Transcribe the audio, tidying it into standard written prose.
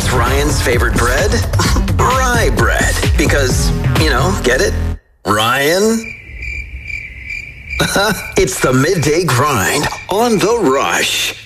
What's Ryan's favorite bread? Rye bread. Because, get it? Ryan? It's the midday grind on The Rush.